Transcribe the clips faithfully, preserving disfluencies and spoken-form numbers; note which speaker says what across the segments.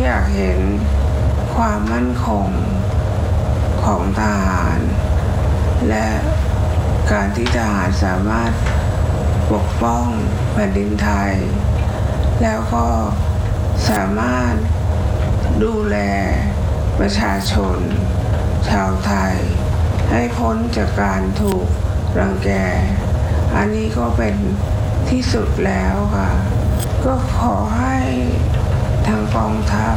Speaker 1: อยากเห็นความมั่นคงของทหารและการที่ทหารสามารถปกป้องแผ่นดินไทยแล้วก็สามารถดูแลประชาชนชาวไทยให้พ้นจากการถูกรังแกอันนี้ก็เป็นที่สุดแล้วค่ะก็ขอให้ทางกองทัพ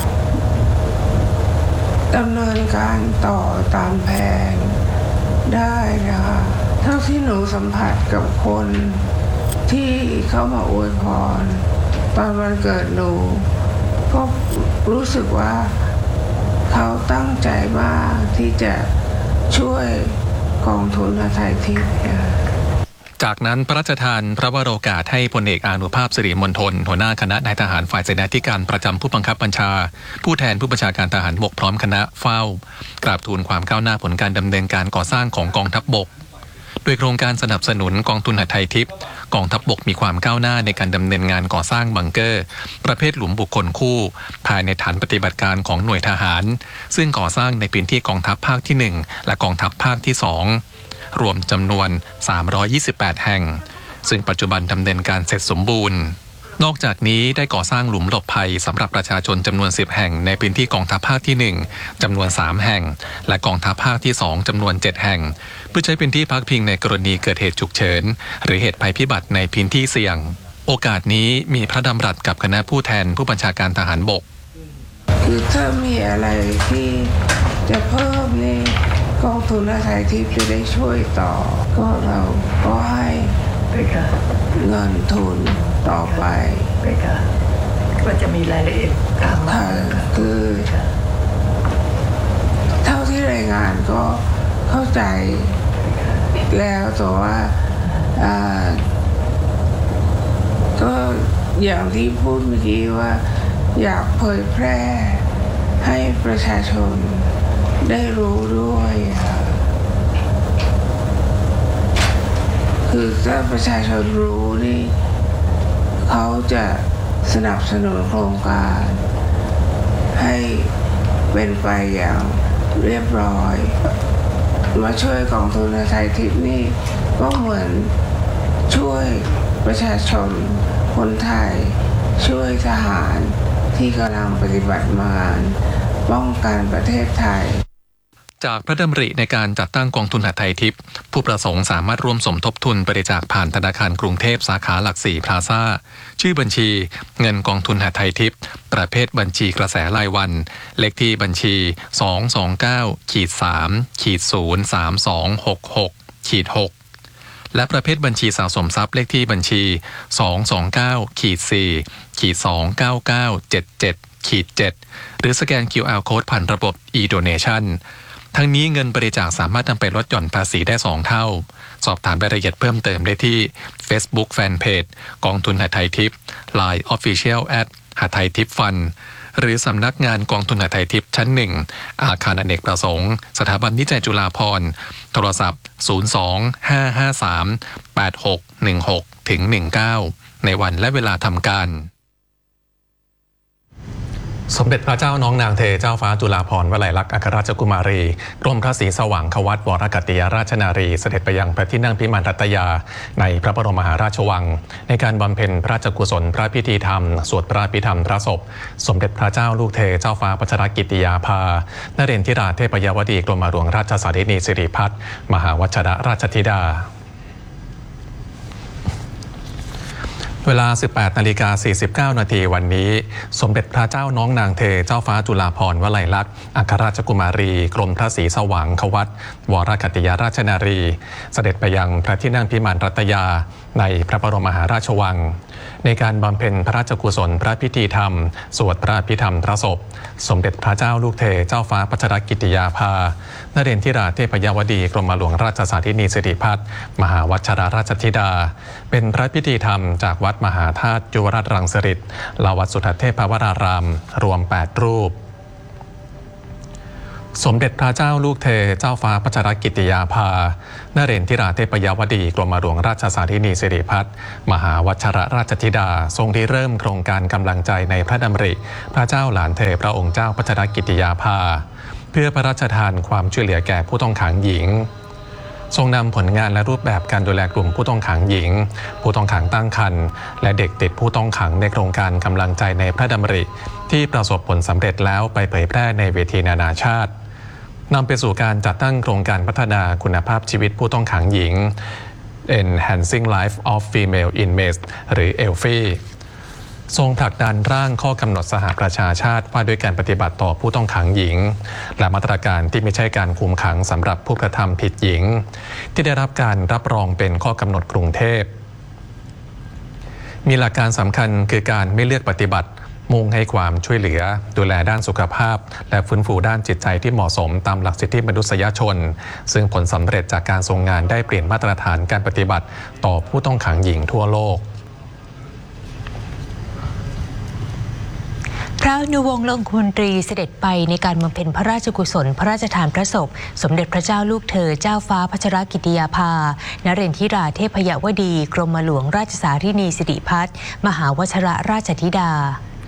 Speaker 1: ดำเนินการต่อตามแผนได้นะคะเท่าที่หนูสัมผัสกับคนที่เข้ามาอวยพรตอนวันเกิดหนูก็รู้สึกว่าเขาตั้งใจมากที่จะช่วยกองทุนไทยทิพย์
Speaker 2: จากนั้นพระราชทานพระวโรกาสให้พลเอกอานุภาพสิริมณฑลหัวหน้าคณะนายทหารฝ่ายเสนาธิการประจำผู้บังคับบัญชาผู้แทนผู้บัญชาการทหารบกพร้อมคณะเฝ้ากราบทูลความก้าวหน้าผลการดำเนินการก่อสร้างของกองทัพบกโดยโครงการสนับสนุนกองทุนหทัยทิพย์กองทัพบกมีความก้าวหน้าในการดำเนินงานก่อสร้างบังเกอร์ประเภทหลุมบุคคลคู่ภายในฐานปฏิบัติการของหน่วยทหารซึ่งก่อสร้างในพื้นที่กองทัพภาคที่หนึ่งและกองทัพภาคที่สองรวมจำนวนสามร้อยยี่สิบแปดแห่งซึ่งปัจจุบันดำเนินการเสร็จสมบูรณ์นอกจากนี้ได้ก่อสร้างหลุมหลบภัยสำหรับประชาชนจำนวนสิบแห่งในพื้นที่กองทัพภาคที่หนึ่งจำนวนสามแห่งและกองทัพภาคที่สองจำนวนเจ็ดแห่งเพื่อใช้เป็นที่พักพิงในกรณีเกิดเหตุฉุกเฉินหรือเหตุภัยพิบัติในพื้นที่เสี่ยงโอกาสนี้มีพระดำรัสกับคณะผู้แทนผู้บัญชาการทหารบก
Speaker 1: คือถ้ามีอะไรที่จะเพิ่มนี่กองทุนไทยทิพย์จะได้ช่วยต่อก็เราก็ให้เงินทุนต่อไป
Speaker 3: ก็จะมีรายละเอียดกล่าวมา
Speaker 1: คือเท่าที่รายงานก็เข้าใจแล้วแต่ว่าก็อย่างที่พูดเมื่อกี้ว่าอยากเผยแพร่ให้ประชาชนได้รู้ด้วยคือถ้าประชาชนรู้นี่เขาจะสนับสนุนโครงการให้เป็นไปอย่างเรียบร้อยมาช่วยกองทุนไทยทิพย์นี่ก็เหมือนช่วยประชาชนคนไทยช่วยทหารที่กำลังปฏิบัติงานป้องกันประเทศไทย
Speaker 2: จากพระดำริในการจัดตั้งกองทุนหทัยทิพย์ผู้ประสงค์สามารถร่วมสมทบทุนบริจาคผ่านธนาคารกรุงเทพสาขาหลักสี่พลาซ่าชื่อบัญชีเงินกองทุนหทัยทิพย์ประเภทบัญชีกระแสรายวันเลขที่บัญชีสอง สอง เก้า สาม ศูนย์ สาม สอง หก หก หกและประเภทบัญชีสะสมทรัพย์เลขที่บัญชีสอง สอง เก้า สี่ สอง เก้า เก้า เจ็ด เจ็ด เจ็ดหรือสแกน คิว อาร์ Code ผ่านระบบ e-donationทั้งนี้เงินบริจาคสามารถนำไปลดหย่อนภาษีได้สองเท่าสอบถามรายละเอียดเพิ่มเติมได้ที่ Facebook Fanpage กองทุนหทัยทิพย์ ไลน์ Official แอท หทัยทิพย์ฟันหรือสำนักงานกองทุนหทัยทิพย์ชั้นหนึ่งอาคารอเนกประสงค์สถาบันวิจัยจุฬาภรณ์โทรศัพท์ศูนย์ สอง ห้า ห้า สาม แปด หก หนึ่ง หก ถึง หนึ่ง เก้าในวันและเวลาทำการสมเด็จพระเจ้าน้องนางเธอเจ้าฟ้าจุฬาภรณ์วลัยลักษณ์อัครราชกุมารีกรมพระศรีสว่างควัตวรกัตติยราชนารีเสด็จไปยังพระที่นั่งพิมานรัตยาในพระบรมมหาราชวังในการบำเพ็ญพระราชกุศลพระพิธีธรรมสวดพระพิธรรมพระศพสมเด็จพระเจ้าลูกเธอเจ้าฟ้าพัชรกิติยาภานเรนทิราเทพยวดีกรมหลวงราชสารินีสิริพัฒน์มหาวัชรราชธิดาเวลา สิบแปดนาฬิกาสี่สิบเก้านาทีวันนี้สมเด็จพระเจ้าน้องนางเธอเจ้าฟ้าจุฬาภรณ์วลัยลักษณ์อัครราชกุมารีกรมพระศรีสว่างควัตวรกัตติยราชนารีเสด็จไปยังพระที่นั่งพิมานรัตยาในพระบรมมหาราชวังในการบำเพ็ญพระราชกุศลพระพิธีธรรมสวดพระพิธรรมพระศพสมเด็จพระเจ้าลูกเธอเจ้าฟ้าพัชรกิติยาภานเรนทิราเทพยวดีกรมหลวงราชสารินีสิริพัฒน์มหาวัชรราชธิดาเป็นพระพิธีธรรมจากวัดมหาธาตุยุวราชรังสฤษฎ์และวัดสุทัศน์เทพวรารามรวมแปดรูปสมเด็จพระเจ้าลูกเธอเจ้าฟ้าพัชรกิติยาภานเรนทิราเทพยวดีกรมหลวงราชสารินีสิริพัฒน์มหาวชรราชธิดาทรงริเริ่มโครงการกำลังใจในพระดำริพระเจ้าหลานเธอพระองค์เจ้าพัชรกิติยาภาเพื่อพระราชทานความช่วยเหลือแก่ผู้ต้องขังหญิงทรงนำผลงานและรูปแบบการดูแลกลุ่มผู้ต้องขังหญิงผู้ต้องขังตั้งครรภ์และเด็กติดผู้ต้องขังในโครงการกำลังใจในพระดำริที่ประสบผลสำเร็จแล้วไปเผยแพร่ในเวทีนานาชาตินำไปสู่การจัดตั้งโครงการพัฒนาคุณภาพชีวิตผู้ต้องขังหญิง Enhancing Life of Female Inmates หรือ เอล ฟี ทรงผลักดันร่างข้อกำหนดสหประชาชาติว่าด้วยการปฏิบัติต่อผู้ต้องขังหญิงและมาตรการที่ไม่ใช่การคุมขังสำหรับผู้กระทำผิดหญิงที่ได้รับการรับรองเป็นข้อกำหนดกรุงเทพมีหลักการสำคัญคือการไม่เลือกปฏิบัติมุ่งให้ความช่วยเหลือดูแลด้านสุขภาพและฟื้นฟูด้านจิตใจที่เหมาะสมตามหลักสิทธิมนุษยชนซึ่งผลสำเร็จจากการทรงงานได้เปลี่ยนมาตรฐานการปฏิบัติต่อผู้ต้องขังหญิงทั่วโลก
Speaker 4: พระอนุวงศ์องคมนตรีเสด็จไปในการบำเพ็ญพระราชกุศลพระราชทานพระศพสมเด็จพระเจ้าลูกเธอเจ้าฟ้าพัชรกิติยาภานเรนทิราเทพยวดีกรมหลวงราชสารินีสิริพัฒน์มหาวชรราชธิดา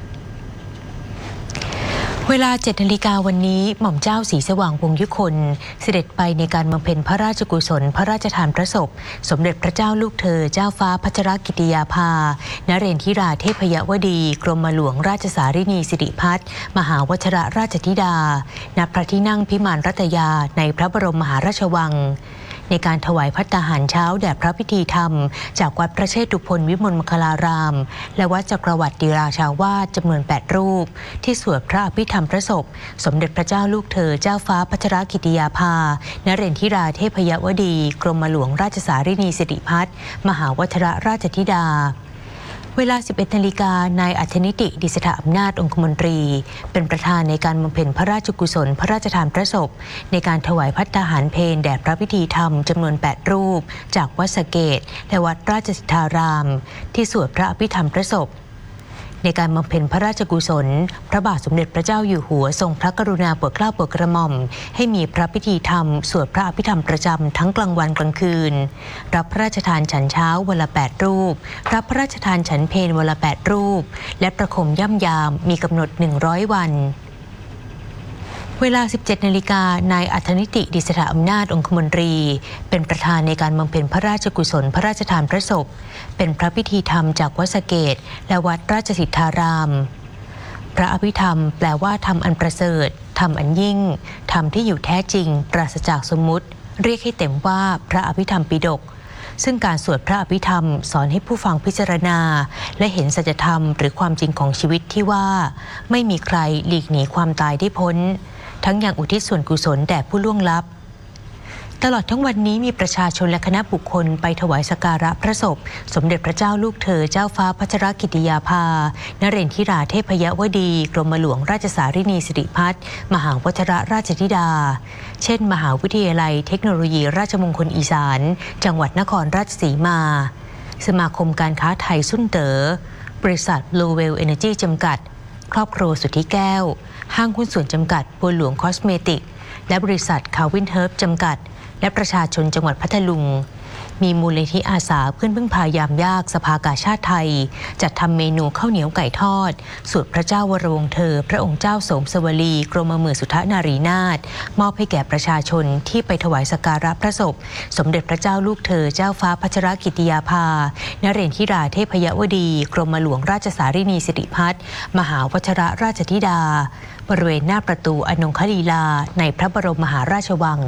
Speaker 4: เวลาเจ็ดนาฬิกาวันนี้หม่อมเจ้าศรีสว่างวงศ์ยุคนเสด็จไปในการบำเพ็ญพระราชกุศลพระราชทานพระศพสมเด็จพระเจ้าลูกเธอเจ้าฟ้าพัชรกิติยาภานเรนทิราเทพยวดีกรมหลวงราชสารินีสิริพัฒน์มหาวชรราชธิดาณพระที่นั่งพิมานรัตยาในพระบรมมหาราชวังในการถวายภัตตาหารเช้าแด่พระพิธีธรรมจากวัดพระเชตุพนวิมลมังคลารามและวัดจักรวรรดิราชาวาสจำนวนแปดรูปที่สวดพระอภิธรรมพระศพสมเด็จพระเจ้าลูกเธอเจ้าฟ้าพัชรกิติยาภานเรนทิราเทพยวดีกรมหลวงราชสารินีสิริพัฒน์มหาวชรราชธิดาเวลา สิบเอ็ดนาฬิกานายอัธนิติดิษฐอำนาจองคมนตรีเป็นประธานในการบำเพ็ญพระราชกุศลพระราชทานพระศพในการถวายภัตตาหารเพลแด่พระพิธีธรรมจำนวนแปดรูปจากวัดสะเกษและวัดราชสิทธารามที่สวดพระอภิธรรมพระศพในการบำเพ็ญพระราชกุศลพระบาทสมเด็จพระเจ้าอยู่หัวทรงพระกรุณาโปรดเกล้าโปรดกระหม่อมให้มีพระพิธีธรรมสวดพระอภิธรรมประจำทั้งกลางวันกลางคืนรับพระราชทานฉันเช้าวันละแปดรูปรับพระราชทานฉันเพลวันละแปดรูปและประคมย่ำยามมีกำหนดหนึ่งร้อยวันเวลา สิบเจ็ดนาฬิกานายอัธนิติดิษฐอำนาจองคมนตรีเป็นประธานในการบำเพ็ญพระราชกุศลพระราชทานพระศพเป็นพระพิธีธรรมจากวัดสะเกษและวัดราชสิทธารามพระอภิธรรมแปลว่าธรรมอันประเสริฐธรรมอันยิ่งธรรมที่อยู่แท้จริงปราศจากสมมุติเรียกให้เต็มว่าพระอภิธรรมปิฎกซึ่งการสวดพระอภิธรรมสอนให้ผู้ฟังพิจารณาและเห็นสัจธรรมหรือความจริงของชีวิตที่ว่าไม่มีใครหลีกหนีความตายได้พ้นทั้งอย่างอุทิศส่วนกุศลแด่ผู้ล่วงลับตลอดทั้งวันนี้มีประชาชนและคณะบุคคลไปถวายสักการะพระศพสมเด็จพระเจ้าลูกเธอเจ้าฟ้าพัชรกิติยาภานเรนทิราเทพยวดีกรมหลวงราชสารินีสิริพัฒน์มหาวชรราชธิดาเช่นมหาวิทยาลัยเทคโนโลยีราชมงคลอีสานจังหวัดนครราชสีมาสมาคมการค้าไทยสุ่นเต๋อบริษัท Blue Well Energy จำกัดครอบครัวสุทธิแก้วห้างหุ้นส่วนจำกัดบัวหลวงคอสเมติกและบริษัทคาวินเฮิร์บจำกัดและประชาชนจังหวัดพัทลุงมีมูลนิธิอาสาเพื่อนพึ่งพายามยากสภากาชาติไทยจัดทำเมนูข้าวเหนียวไก่ทอดสูตรพระเจ้าวรวงศ์เธอพระองค์เจ้าโสมสวลีกรมหมื่นสุทธนารีนาถมอบให้แก่ประชาชนที่ไปถวายสักการะพระศพสมเด็จพระเจ้าลูกเธอเจ้าฟ้าพัชรกิติยาภานเรนทิราเทพยวดีกรมหลวงราชสารินีสิริพัฒน์มหาวชรราชธิดาบริเวณหน้าประตูอนงคลีลาในพระบรมมหาราชวัง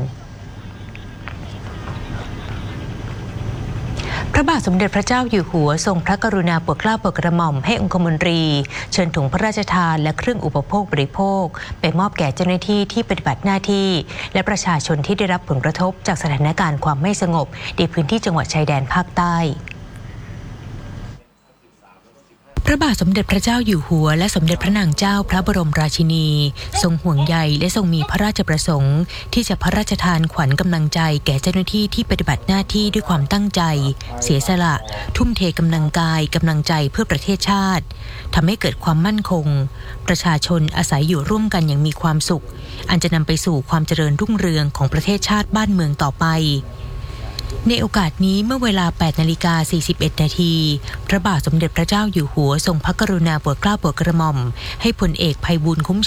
Speaker 4: พระบาทสมเด็จพระเจ้าอยู่หัวทรงพระกรุณาโปรดเกล้าโปรดกระหม่อมให้องคมนตรีเชิญถุงพระราชทานและเครื่องอุปโภคบริโภคไปมอบแก่เจ้าหน้าที่ที่ปฏิบัติหน้าที่และประชาชนที่ได้รับผลกระทบจากสถานการณ์ความไม่สงบในพื้นที่จังหวัดชายแดนภาคใต้พระบาทสมเด็จพระเจ้าอยู่หัวและสมเด็จพระนางเจ้าพระบรมราชินีทรงห่วงใยและทรงมีพระราชประสงค์ที่จะพระราชทานขวัญกำลังใจแก่เจ้าหน้าที่ที่ปฏิบัติหน้าที่ด้วยความตั้งใจเสียสละทุ่มเทกำลังกายกำลังใจเพื่อประเทศชาติทำให้เกิดความมั่นคงประชาชนอาศัยอยู่ร่วมกันอย่างมีความสุขอันจะนำไปสู่ความเจริญรุ่งเรืองของประเทศชาติบ้านเมืองต่อไปในโอกาสนี้เมื่อเวลา แปดนาฬิกาสี่สิบเอ็ด นาทีพระบาทสมเด็จพระเจ้าอยู่หัวทรงพระกรุณาโปรดเกล้าโปรดกระหม่อมให้พลเอกไพบูลย์คุ้มฉ